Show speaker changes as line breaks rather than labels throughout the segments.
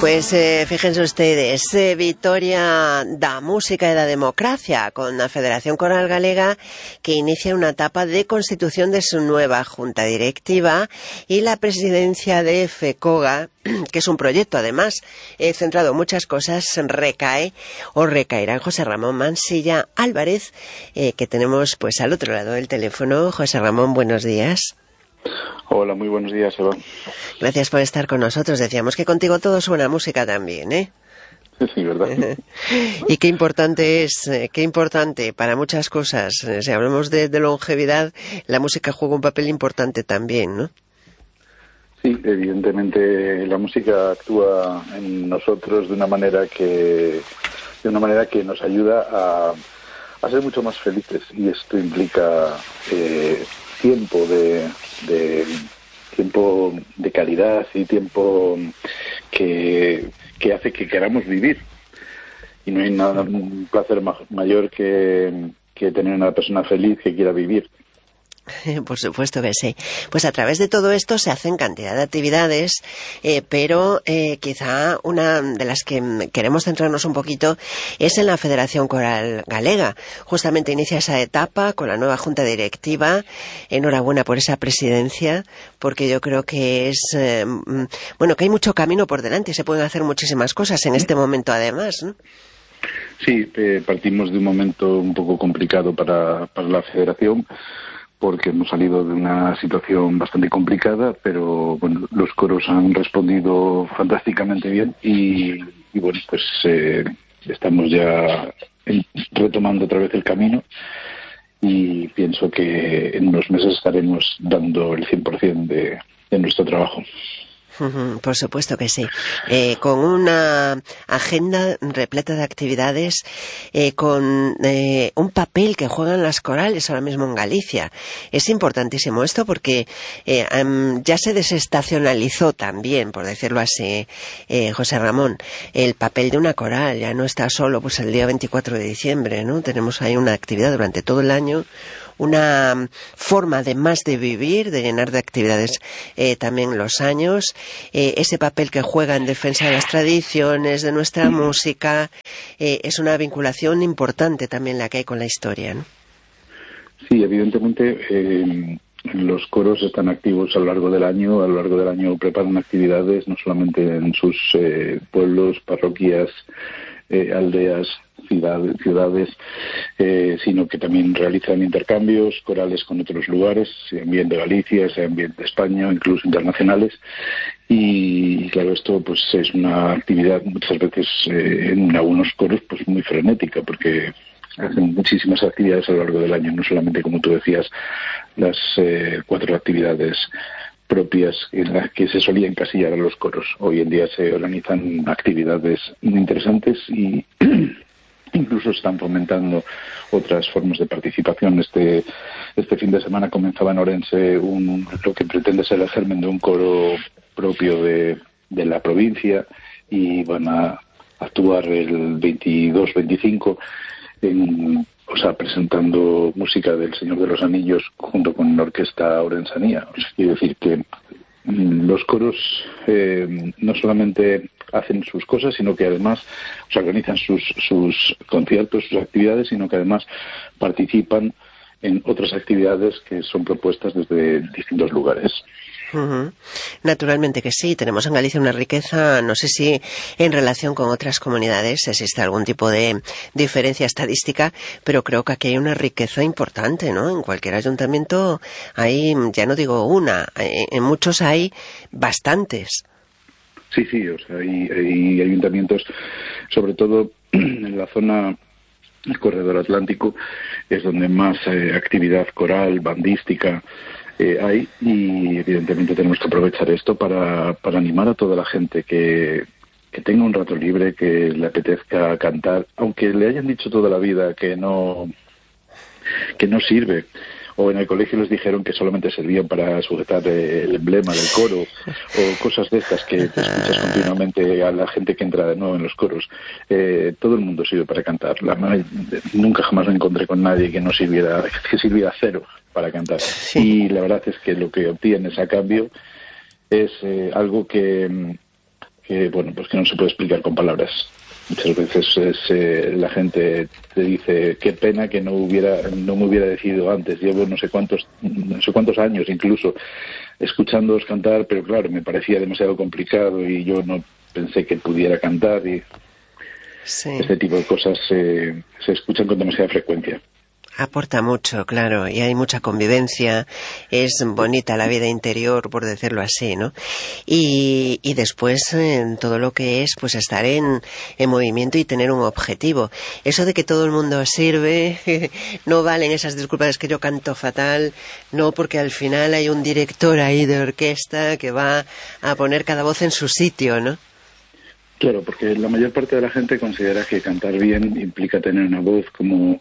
Pues fíjense ustedes, vitoria da música e da democracia con la Federación Coral Galega, que inicia una etapa de constitución de su nueva junta directiva, y la presidencia de FECOGA, que es un proyecto además centrado en muchas cosas, recaerá en José Ramón Mansilla Álvarez, que tenemos pues al otro lado del teléfono. José Ramón, buenos días.
Hola, muy buenos días, Eva.
Gracias por estar con nosotros. Decíamos que contigo todo suena música también, ¿eh?
Sí, ¿verdad?
Y qué importante es, qué importante para muchas cosas. Si hablamos de longevidad, la música juega un papel importante también, ¿no?
Sí, evidentemente la música actúa en nosotros de una manera que nos ayuda a ser mucho más felices, y esto implica tiempo de calidad y tiempo que hace que queramos vivir, y no hay nada, un placer mayor que tener una persona feliz que quiera vivir.
Por supuesto que sí. Pues a través de todo esto se hacen cantidad de actividades, pero quizá una de las que queremos centrarnos un poquito es en la Federación Coral Galega. Justamente inicia esa etapa con la nueva junta directiva. Enhorabuena por esa presidencia, porque yo creo que es que hay mucho camino por delante y se pueden hacer muchísimas cosas en este momento además, ¿no?
Sí, partimos de un momento un poco complicado para la Federación, porque hemos salido de una situación bastante complicada, pero bueno, los coros han respondido fantásticamente bien y bueno, pues estamos ya retomando otra vez el camino, y pienso que en unos meses estaremos dando el 100% de nuestro trabajo.
Por supuesto que sí. Con una agenda repleta de actividades, con un papel que juegan las corales ahora mismo en Galicia. Es importantísimo esto porque ya se desestacionalizó también, por decirlo así, José Ramón, el papel de una coral. Ya no está solo pues el día 24 de diciembre, ¿no? Tenemos ahí una actividad durante todo el año, una forma de más de vivir, de llenar de actividades también los años, ese papel que juega en defensa de las tradiciones, de nuestra música, es una vinculación importante también la que hay con la historia, ¿no?
Sí, evidentemente los coros están activos a lo largo del año. A lo largo del año preparan actividades no solamente en sus pueblos, parroquias, aldeas, ciudades, sino que también realizan intercambios corales con otros lugares, sean bien de Galicia, sean bien de España, incluso internacionales. Y claro, esto pues es una actividad muchas veces en algunos coros pues muy frenética, porque hacen muchísimas actividades a lo largo del año, no solamente, como tú decías, las 4 actividades propias en las que se solía encasillar a los coros. Hoy en día se organizan actividades muy interesantes y incluso están fomentando otras formas de participación. Este fin de semana comenzaba en Orense lo que pretende ser el germen de un coro propio de la provincia, y van a actuar el 22-25 presentando música del Señor de los Anillos junto con la orquesta orensanía. Quiero decir que los coros no solamente hacen sus cosas, sino que además organizan sus conciertos, sus actividades, sino que además participan en otras actividades que son propuestas desde distintos lugares.
Naturalmente que sí. Tenemos en Galicia una riqueza, no sé si en relación con otras comunidades existe algún tipo de diferencia estadística, pero creo que aquí hay una riqueza importante, ¿no? En cualquier ayuntamiento hay, ya no digo una, en muchos hay bastantes.
Sí, hay ayuntamientos, sobre todo en la zona del Corredor Atlántico, es donde más actividad coral, bandística hay, y evidentemente tenemos que aprovechar esto para animar a toda la gente que tenga un rato libre, que le apetezca cantar, aunque le hayan dicho toda la vida que no sirve, o en el colegio les dijeron que solamente servían para sujetar el emblema del coro, o cosas de estas que te escuchas continuamente a la gente que entra de nuevo en los coros. Todo el mundo sirve para cantar. Nunca jamás me encontré con nadie que sirviera cero para cantar. Sí. Y la verdad es que lo que obtienes a cambio es algo que bueno, pues que no se puede explicar con palabras. Muchas veces la gente te dice qué pena que no me hubiera decidido antes. Llevo no sé cuántos años incluso escuchándoos cantar, pero claro, me parecía demasiado complicado y yo no pensé que pudiera cantar, y
Sí.
este tipo de cosas se escuchan con demasiada frecuencia.
Aporta mucho, claro, y hay mucha convivencia, es bonita la vida interior, por decirlo así, ¿no? Y después en todo lo que es, pues estar en movimiento y tener un objetivo. Eso de que todo el mundo sirve, no valen esas disculpas, es que yo canto fatal, no, porque al final hay un director ahí de orquesta que va a poner cada voz en su sitio, ¿no?
Claro, porque la mayor parte de la gente considera que cantar bien implica tener una voz como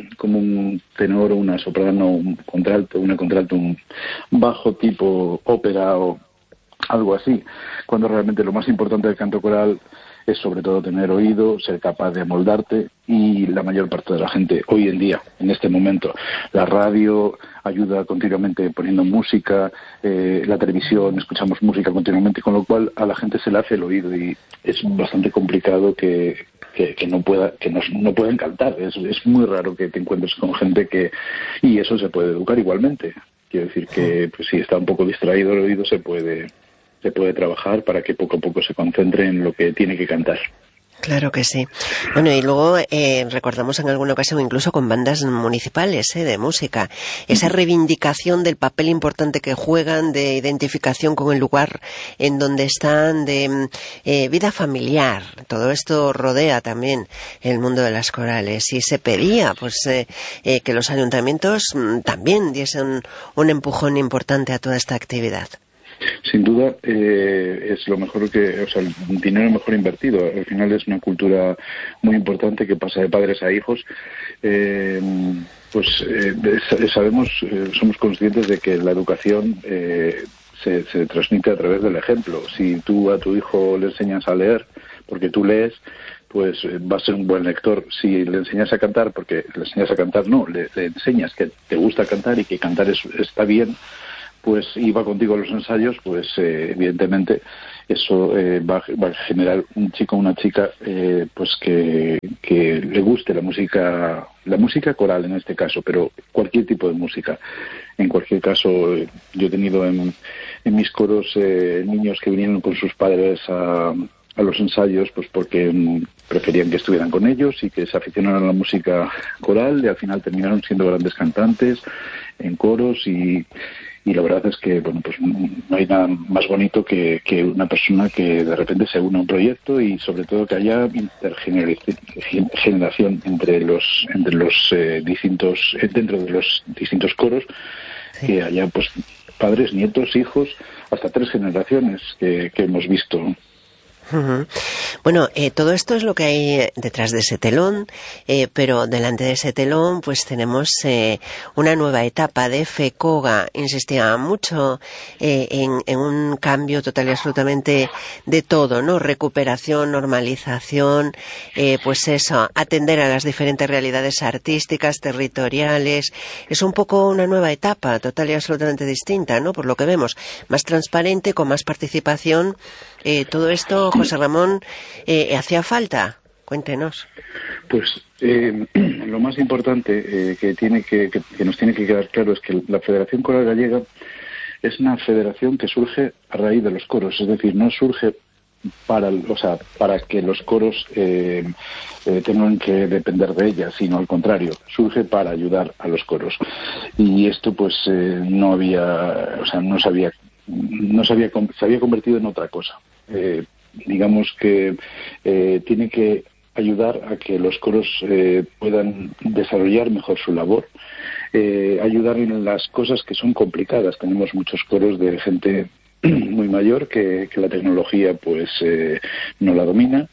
un tenor o una soprano, un contralto, un bajo tipo ópera o algo así, cuando realmente lo más importante del canto coral es sobre todo tener oído, ser capaz de amoldarte, y la mayor parte de la gente hoy en día, en este momento, la radio ayuda continuamente poniendo música, la televisión, escuchamos música continuamente, con lo cual a la gente se le hace el oído y es bastante complicado que no puedan cantar. Es muy raro que te encuentres con gente y eso se puede educar igualmente. Quiero decir que pues, si está un poco distraído el oído se puede trabajar para que poco a poco se concentre en lo que tiene que cantar.
Claro que sí. Bueno, y luego recordamos en alguna ocasión incluso con bandas municipales de música, esa reivindicación del papel importante que juegan, de identificación con el lugar en donde están, de vida familiar. Todo esto rodea también el mundo de las corales, y se pedía pues que los ayuntamientos también diesen un empujón importante a toda esta actividad.
Sin duda es lo mejor el dinero mejor invertido. Al final es una cultura muy importante que pasa de padres a hijos. Somos conscientes de que la educación se transmite a través del ejemplo. Si tú a tu hijo le enseñas a leer porque tú lees, pues va a ser un buen lector. Si le enseñas a cantar porque le enseñas a cantar, no, le enseñas que te gusta cantar y que cantar está bien, pues iba contigo a los ensayos, pues evidentemente eso va a generar un chico o una chica pues que le guste la música coral en este caso, pero cualquier tipo de música. En cualquier caso, yo he tenido en mis coros niños que vinieron con sus padres a los ensayos, pues porque preferían que estuvieran con ellos y que se aficionaran a la música coral, y al final terminaron siendo grandes cantantes en coros, y la verdad es que bueno, pues no hay nada más bonito que una persona que de repente se une a un proyecto, y sobre todo que haya intergeneración dentro de los distintos coros, sí. Que haya pues padres, nietos, hijos, hasta 3 generaciones que hemos visto.
Uh-huh. Bueno, todo esto es lo que hay detrás de ese telón, pero delante de ese telón pues tenemos una nueva etapa de FECOGA. Insistía mucho en un cambio total y absolutamente de todo, ¿no? Recuperación, normalización, pues eso, atender a las diferentes realidades artísticas, territoriales. Es un poco una nueva etapa total y absolutamente distinta, ¿no? Por lo que vemos, más transparente, con más participación. Todo esto, José Ramón, ¿hacía falta? Cuéntenos.
Pues lo más importante que nos tiene que quedar claro es que la Federación Coral Gallega es una federación que surge a raíz de los coros, es decir, no surge para que los coros tengan que depender de ella, sino al contrario, surge para ayudar a los coros. Y esto pues se había convertido en otra cosa. Digamos que tiene que ayudar a que los coros puedan desarrollar mejor su labor, ayudar en las cosas que son complicadas. Tenemos muchos coros de gente muy mayor que la tecnología pues no la domina,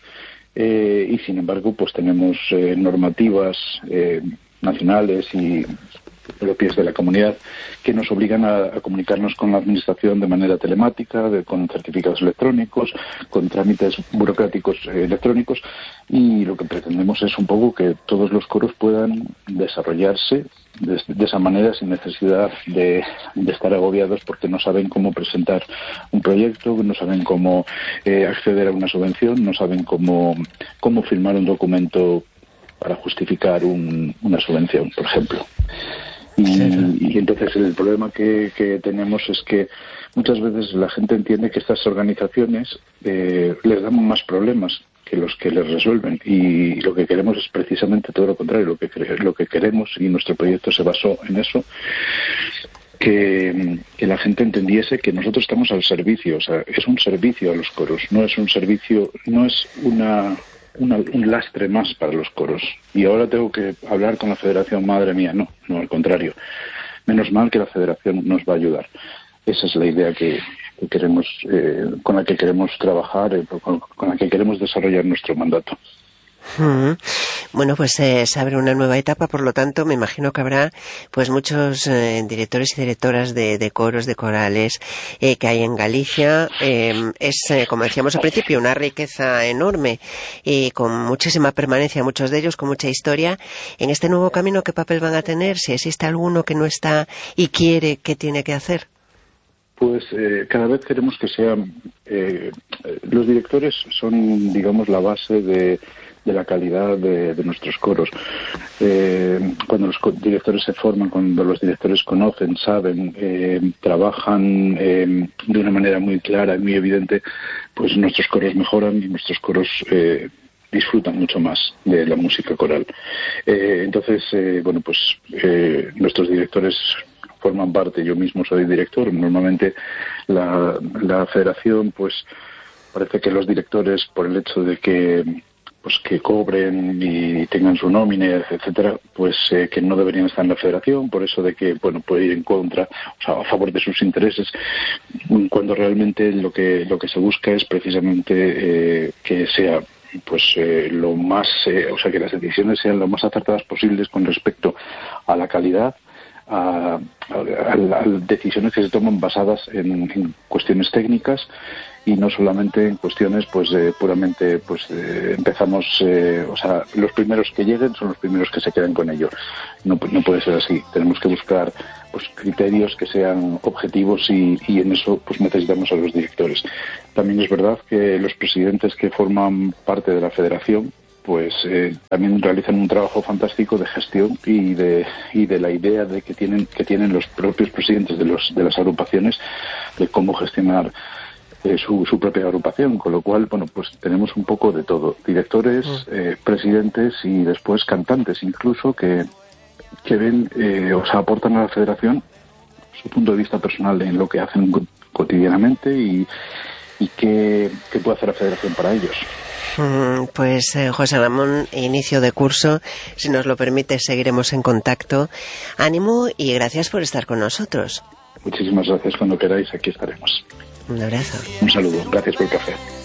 y sin embargo pues tenemos normativas nacionales y propias de la comunidad, que nos obligan a comunicarnos con la administración de manera telemática, con certificados electrónicos, con trámites burocráticos electrónicos, y lo que pretendemos es un poco que todos los coros puedan desarrollarse de esa manera, sin necesidad de estar agobiados porque no saben cómo presentar un proyecto, no saben cómo acceder a una subvención, no saben cómo firmar un documento para justificar una subvención, por ejemplo. Y entonces el problema que tenemos es que muchas veces la gente entiende que estas organizaciones les dan más problemas que los que les resuelven, y lo que queremos es precisamente todo lo contrario. Lo que queremos, y nuestro proyecto se basó en eso, que la gente entendiese que nosotros estamos al servicio. O sea, es un servicio a los coros, no es un servicio, no es un lastre más para los coros. Y ahora tengo que hablar con la Federación, madre mía, no, al contrario. Menos mal que la Federación nos va a ayudar. Esa es la idea que queremos, con la que queremos trabajar, con la que queremos desarrollar nuestro mandato.
Bueno, pues se abre una nueva etapa, por lo tanto me imagino que habrá pues muchos directores y directoras de coros, de corales que hay en Galicia. Es, como decíamos al principio, una riqueza enorme y con muchísima permanencia, muchos de ellos con mucha historia. En este nuevo camino, ¿qué papel van a tener? Si existe alguno que no está y quiere, ¿qué tiene que hacer?
Pues cada vez queremos que sean... los directores son, digamos, la base de la calidad de nuestros coros. Cuando los directores se forman, cuando los directores conocen, saben, trabajan de una manera muy clara y muy evidente, pues nuestros coros mejoran y nuestros coros disfrutan mucho más de la música coral. Entonces, bueno, pues nuestros directores forman parte. Yo mismo soy director. Normalmente la federación, pues parece que los directores, por el hecho de que cobren y tengan su nómina, etcétera, pues que no deberían estar en la federación, por eso de que, bueno, puede ir en contra, o sea, a favor de sus intereses, cuando realmente lo que se busca es precisamente que sea pues lo más, o sea, que las decisiones sean lo más acertadas posibles con respecto a la calidad, a decisiones que se toman basadas en cuestiones técnicas y no solamente en cuestiones pues puramente pues empezamos, o sea, los primeros que lleguen son los primeros que se quedan con ello. No puede ser así. Tenemos que buscar pues criterios que sean objetivos y en eso pues necesitamos a los directores. También es verdad que los presidentes que forman parte de la federación pues también realizan un trabajo fantástico de gestión y de la idea de que tienen los propios presidentes de las agrupaciones de cómo gestionar su propia agrupación, con lo cual, bueno, pues tenemos un poco de todo, directores, presidentes y después cantantes incluso que ven, o sea, aportan a la federación su punto de vista personal en lo que hacen cotidianamente y qué puede hacer la federación para ellos.
Pues José Ramón, inicio de curso, si nos lo permite seguiremos en contacto. Ánimo y gracias por estar con nosotros.
Muchísimas gracias, cuando queráis aquí estaremos.
Un abrazo.
Un saludo, gracias por el café.